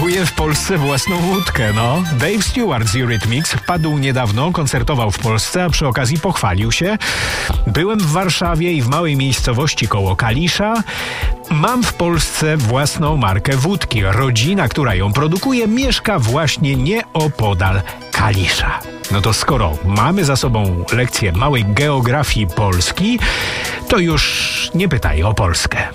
produkuje w Polsce własną wódkę, no. Dave Stewart z Eurythmics wpadł niedawno, koncertował w Polsce, a przy okazji pochwalił się. Byłem w Warszawie i w małej miejscowości koło Kalisza. Mam w Polsce własną markę wódki. Rodzina, która ją produkuje, mieszka właśnie nieopodal Kalisza. No to skoro mamy za sobą lekcję małej geografii Polski, to już nie pytaj o Polskę.